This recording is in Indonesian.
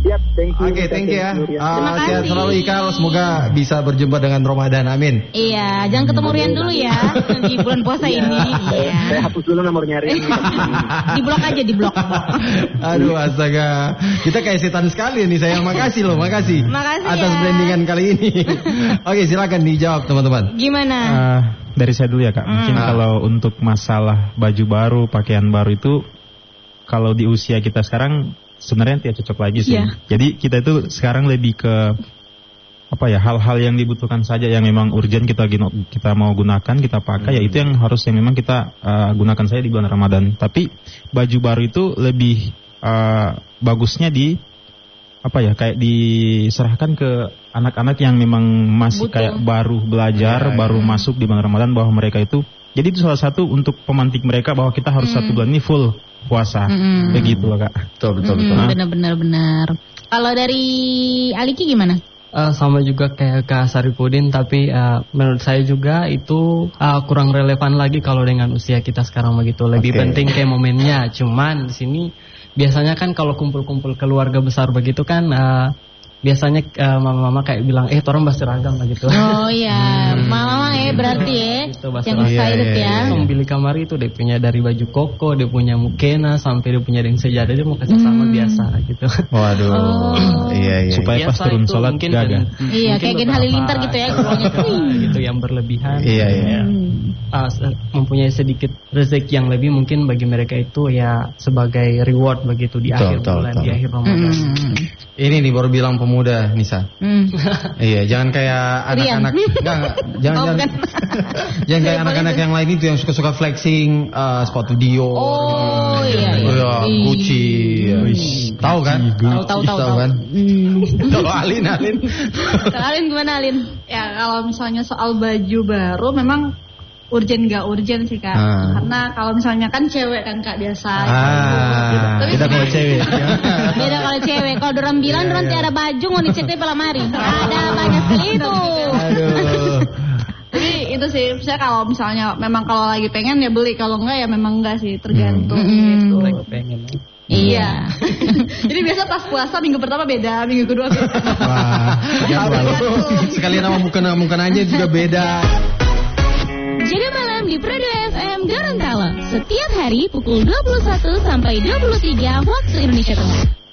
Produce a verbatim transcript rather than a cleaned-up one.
Siap, thank you. Oke, okay, thank you ya. Uh, sehat selalu Ika, semoga bisa berjumpa dengan Ramadan, amin. Iya, jangan ketemu Rian dulu ya di bulan puasa ini. Iya. Saya hapus dulu nomornya Rian. Di blok aja, di blok. Aduh, astaga. Kita kayak setan sekali nih, saya makasih loh, makasih. Makasih atas ya. brandingan kali ini. Oke, silakan dijawab teman-teman. Gimana? Uh, dari saya dulu ya Kak. Mungkin Hmm. kalau untuk masalah baju baru, pakaian baru itu, kalau di usia kita sekarang sebenarnya tidak cocok lagi sih. Yeah. Jadi kita itu sekarang lebih ke apa ya, hal-hal yang dibutuhkan saja yang memang urgent kita kita mau gunakan, kita pakai, hmm. ya itu yang harus yang memang kita uh, gunakan saja di bulan Ramadan. Tapi baju baru itu lebih uh, bagusnya di apa ya, kayak diserahkan ke anak-anak yang memang masih Butuh. kayak baru belajar, Ya, baru ya. masuk di bulan Ramadan, bahwa mereka itu, jadi itu salah satu untuk pemantik mereka bahwa kita harus Hmm. satu bulan ini full puasa, Hmm. begitu loh Kak. Betul, betul, betul. Hmm, benar-benar benar. Kalau dari Aliki gimana? Uh, sama juga kayak Kak Saripudin, tapi uh, menurut saya juga itu uh, kurang relevan lagi kalau dengan usia kita sekarang begitu. Lebih Oke. penting kayak momennya. Cuman di sini biasanya kan kalau kumpul-kumpul keluarga besar begitu kan uh, biasanya uh, mama-mama kayak bilang eh torang bahas seragam lah gitu. Oh iya, mama ya berarti ya, Gitu, bahasa yang Arab. excited Iya, iya, ya. Langsung beli kamar itu dia punya dari baju koko, dia punya mukena, sampai dia punya dengan sejadah, dia mau kasih sama Hmm. biasa gitu. Waduh. Oh. Iya, iya. Supaya pas Biasa turun itu sholat mungkin gagah. dan- Iya, mungkin kayak Gen beberapa Halilintar gitu ya, keluarnya tuh. gitu yang berlebihan. Iya, iya. Uh, se- mempunyai sedikit rezeki yang lebih, mungkin bagi mereka itu ya sebagai reward begitu di Betul, akhir betul, bulan, betul. di akhir Ramadan. Hmm. Ini nih baru bilang pemuda, Nisa. Hmm. Iya, jangan kayak Rian. anak-anak. Enggak, enggak. Jangan, Oh, jangan. bukan. Jangan kayak Siapa anak-anak itu? yang lain itu yang suka-suka flexing uh, sepatu Dior. Oh, iya, iya. Oh, iya, Ih. Gucci. Tahu kan? Tahu tahu tahu tahu. kan? Hmm. Kalau Alin, Alin. Kalau Alin gimana Alin? Ya kalau misalnya soal baju baru memang urgen gak urgen sih Kak. Ah. Karena kalau misalnya kan cewek kan Kak biasa. Ah. Tapi Beda kalau cewek. Beda kalau cewek. Kalau dorang bilang dorang tiada baju mau dicek di lamari. Ada banyak sekali itu. Aduh. Jadi itu sih, misalnya kalau misalnya memang kalau lagi pengen ya beli, kalau enggak ya memang enggak sih, tergantung Hmm. gitu. Lagi pengen. Iya. Jadi biasa pas puasa minggu pertama beda, minggu kedua beda. Wah, jangan terlalu. Sekalian nama bukan-bukan aja juga beda. Jaga malam di Prado F M Gorontalo. Setiap hari pukul dua puluh satu sampai dua puluh tiga waktu Indonesia Tengah.